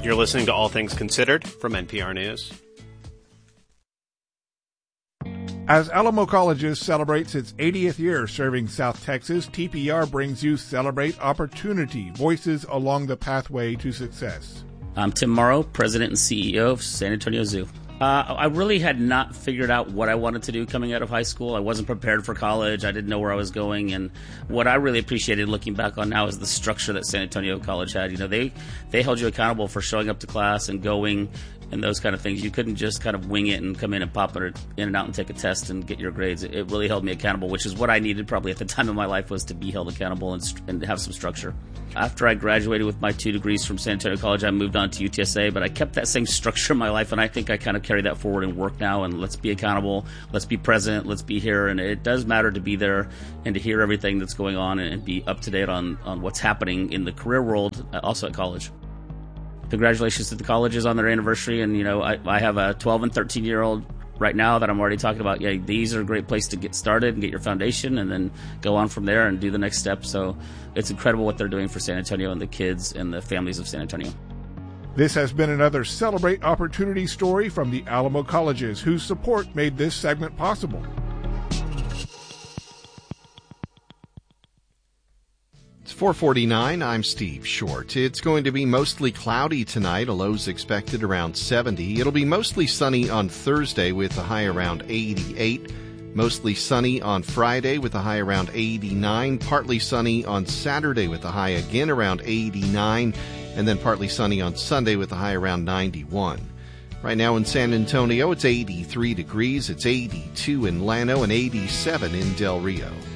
You're listening to All Things Considered from NPR News. As Alamo Colleges celebrates its 80th year serving South Texas, TPR brings you Celebrate Opportunity, Voices Along the Pathway to Success. I'm Tim Morrow, President and CEO of San Antonio Zoo. I really had not figured out what I wanted to do coming out of high school. I wasn't prepared for college. I didn't know where I was going. And what I really appreciated looking back on now is the structure that San Antonio College had. You know, they held you accountable for showing up to class and going and those kind of things. You couldn't just kind of wing it and come in and pop it in and out and take a test and get your grades. It really held me accountable, which is what I needed probably at the time of my life, was to be held accountable and have some structure. After I graduated with my 2 degrees from San Antonio College, I moved on to UTSA, but I kept that same structure in my life, and I think I kind of carry that forward in work now. And let's be accountable, let's be present, let's be here. And it does matter to be there and to hear everything that's going on and be up to date on what's happening in the career world, also at college. Congratulations to the colleges on their anniversary. And, you know, I have a 12 and 13-year-old right now that I'm already talking about. Yeah, these are a great place to get started and get your foundation and then go on from there and do the next step. So it's incredible what they're doing for San Antonio and the kids and the families of San Antonio. This has been another Celebrate Opportunity story from the Alamo Colleges, whose support made this segment possible. It's 4:49. I'm Steve Short. It's going to be mostly cloudy tonight. A low's expected around 70. It'll be mostly sunny on Thursday with a high around 88. Mostly sunny on Friday with a high around 89. Partly sunny on Saturday with a high again around 89. And then partly sunny on Sunday with a high around 91. Right now in San Antonio, it's 83 degrees. It's 82 in Llano and 87 in Del Rio.